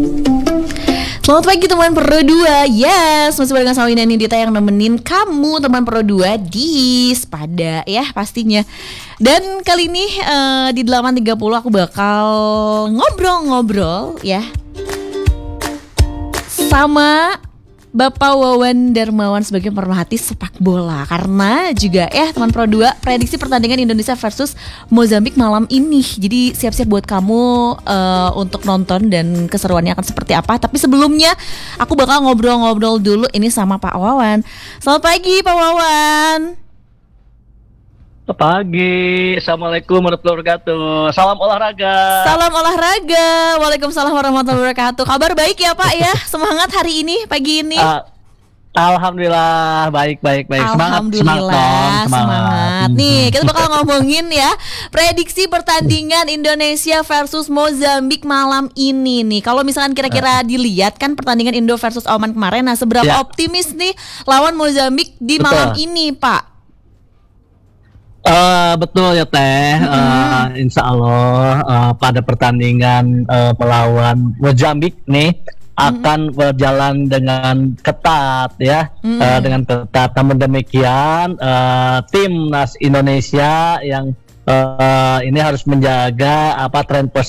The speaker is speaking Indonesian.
Selamat pagi teman Pro 2. Yes, masih barengan sama Wina Nindita yang nemenin kamu teman Pro 2 di Spada ya pastinya. Dan kali ini di 8.30 aku bakal ngobrol-ngobrol ya sama Bapak Wawan Darmawan sebagai pemerhati sepak bola. Karena juga teman Pro 2 prediksi pertandingan Indonesia versus Mozambik malam ini. Jadi siap-siap buat kamu untuk nonton dan keseruannya akan seperti apa. Tapi sebelumnya aku bakal ngobrol-ngobrol dulu ini sama Pak Wawan. Selamat pagi Pak Wawan. Selamat pagi, Assalamualaikum warahmatullahi wabarakatuh. Salam olahraga. Salam olahraga. Waalaikumsalam warahmatullahi wabarakatuh. Kabar baik ya Pak ya? Semangat hari ini, pagi ini. Alhamdulillah, baik. Alhamdulillah, semangat. Nih, kita bakal ngomongin ya prediksi pertandingan Indonesia versus Mozambik malam ini nih. Kalau misalkan kira-kira dilihat kan pertandingan Indo versus Oman kemarin, nah seberapa optimis nih lawan Mozambik di malam ini, Pak? Betul ya Teh. Insya Allah pada pertandingan melawan Mozambik nih akan berjalan dengan ketat ya, dengan ketat. Namun demikian timnas Indonesia yang ini harus menjaga tren positif